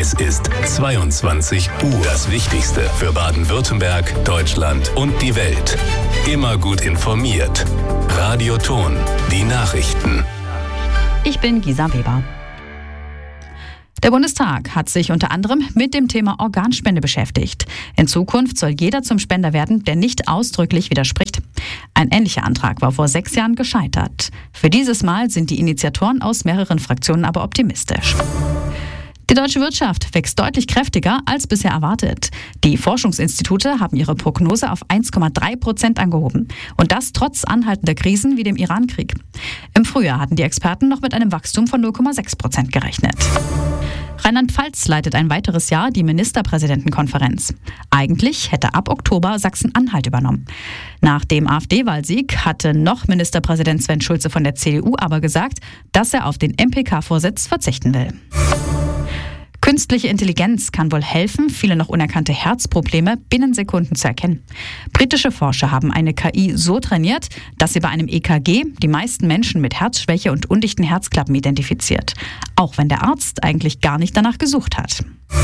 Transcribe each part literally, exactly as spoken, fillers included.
Es ist zweiundzwanzig Uhr. Das Wichtigste für Baden-Württemberg, Deutschland und die Welt. Immer gut informiert. Radio Ton, die Nachrichten. Ich bin Gisa Weber. Der Bundestag hat sich unter anderem mit dem Thema Organspende beschäftigt. In Zukunft soll jeder zum Spender werden, der nicht ausdrücklich widerspricht. Ein ähnlicher Antrag war vor sechs Jahren gescheitert. Für dieses Mal sind die Initiatoren aus mehreren Fraktionen aber optimistisch. Die deutsche Wirtschaft wächst deutlich kräftiger als bisher erwartet. Die Forschungsinstitute haben ihre Prognose auf eins Komma drei Prozent angehoben. Und das trotz anhaltender Krisen wie dem Iran-Krieg. Im Frühjahr hatten die Experten noch mit einem Wachstum von null Komma sechs Prozent gerechnet. Rheinland-Pfalz leitet ein weiteres Jahr die Ministerpräsidentenkonferenz. Eigentlich hätte ab Oktober Sachsen-Anhalt übernommen. Nach dem AfD-Wahlsieg hatte noch Ministerpräsident Sven Schulze von der C D U aber gesagt, dass er auf den M P K-Vorsitz verzichten will. Künstliche Intelligenz kann wohl helfen, viele noch unerkannte Herzprobleme binnen Sekunden zu erkennen. Britische Forscher haben eine K I so trainiert, dass sie bei einem E K G die meisten Menschen mit Herzschwäche und undichten Herzklappen identifiziert. Auch wenn der Arzt eigentlich gar nicht danach gesucht hat.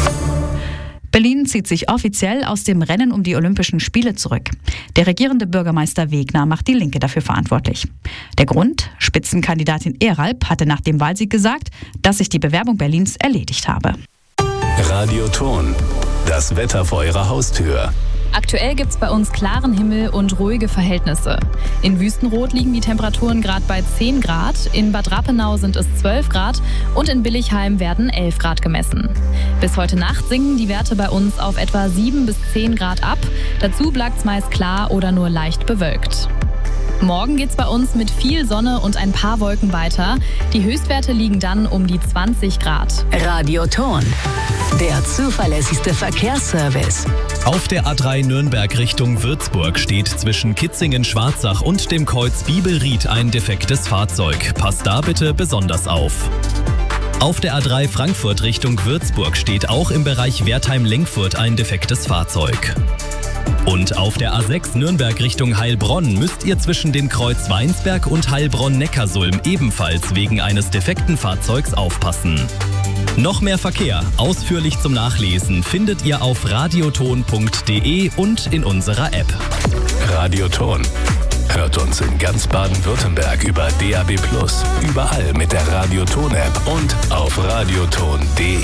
Berlin zieht sich offiziell aus dem Rennen um die Olympischen Spiele zurück. Der regierende Bürgermeister Wegner macht die Linke dafür verantwortlich. Der Grund? Spitzenkandidatin Eralp hatte nach dem Wahlsieg gesagt, dass sich die Bewerbung Berlins erledigt habe. Radio Ton, das Wetter vor Ihrer Haustür. Aktuell gibt's bei uns klaren Himmel und ruhige Verhältnisse. In Wüstenrot liegen die Temperaturen gerade bei zehn Grad, in Bad Rappenau sind es zwölf Grad und in Billigheim werden elf Grad gemessen. Bis heute Nacht sinken die Werte bei uns auf etwa sieben bis zehn Grad ab. Dazu bleibt's meist klar oder nur leicht bewölkt. Morgen geht's bei uns mit viel Sonne und ein paar Wolken weiter. Die Höchstwerte liegen dann um die zwanzig Grad. Radio Ton, der zuverlässigste Verkehrsservice. Auf der A drei Nürnberg Richtung Würzburg steht zwischen Kitzingen-Schwarzach und dem Kreuz Bibelried ein defektes Fahrzeug. Passt da bitte besonders auf. Auf der A drei Frankfurt Richtung Würzburg steht auch im Bereich Wertheim-Lenkfurt ein defektes Fahrzeug. Und auf der A sechs Nürnberg Richtung Heilbronn müsst ihr zwischen den Kreuz Weinsberg und Heilbronn-Neckarsulm ebenfalls wegen eines defekten Fahrzeugs aufpassen. Noch mehr Verkehr, ausführlich zum Nachlesen, findet ihr auf radioton punkt de und in unserer App. Radio Ton. Hört uns in ganz Baden-Württemberg über D A B plus, überall mit der Radio Ton App und auf radioton punkt de.